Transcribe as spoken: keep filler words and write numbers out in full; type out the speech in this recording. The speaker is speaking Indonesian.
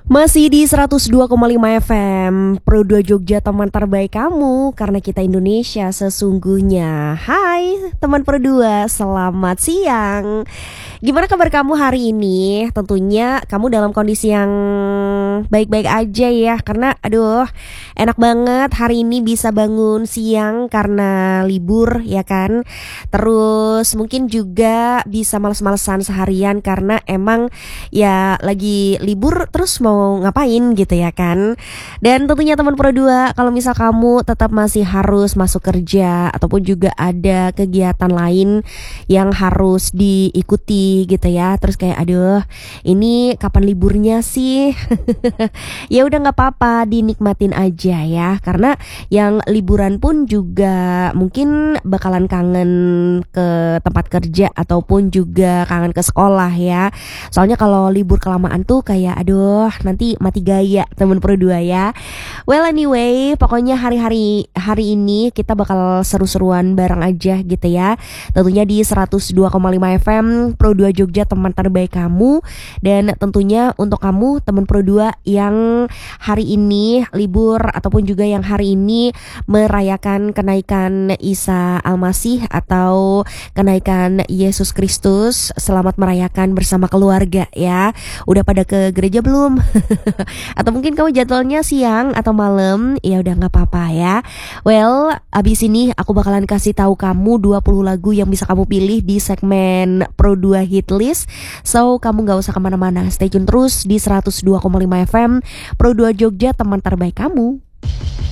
Masih di seratus dua koma lima F M Pro dua Jogja, teman terbaik kamu, karena kita Indonesia sesungguhnya. Hai teman Pro dua, selamat siang. Gimana kabar kamu hari ini? Tentunya kamu dalam kondisi yang baik-baik aja ya. Karena aduh, enak banget hari ini bisa bangun siang karena libur ya kan. Terus mungkin juga bisa males-malesan seharian karena emang ya lagi libur, terus mau ngapain gitu ya kan. Dan tentunya teman Pro dua, kalau misal kamu tetap masih harus masuk kerja ataupun juga ada kegiatan lain yang harus diikuti gitu ya, terus kayak aduh ini kapan liburnya sih. Ya udah nggak apa-apa, dinikmatin aja ya, karena yang liburan pun juga mungkin bakalan kangen ke tempat kerja ataupun juga kangen ke sekolah ya. Soalnya kalau libur kelamaan tuh kayak aduh nanti mati gaya temen Pro dua ya. Well anyway, pokoknya hari-hari hari ini kita bakal seru-seruan bareng aja gitu ya. Tentunya di seratus dua koma lima F M Pro dua Jogja, teman terbaik kamu. Dan tentunya untuk kamu teman Pro dua yang hari ini libur ataupun juga yang hari ini merayakan kenaikan Isa Al-Masih atau kenaikan Yesus Kristus, selamat merayakan bersama keluarga ya. Udah pada ke gereja belum? Atau mungkin kamu jadwalnya siang atau malam, ya udah nggak apa-apa ya. Well, abis ini aku bakalan kasih tahu kamu dua puluh lagu yang bisa kamu pilih di segmen Pro dua Hit List. So kamu nggak usah kemana-mana, stay tune terus di seratus dua koma lima F M Pro dua Jogja, teman terbaik kamu.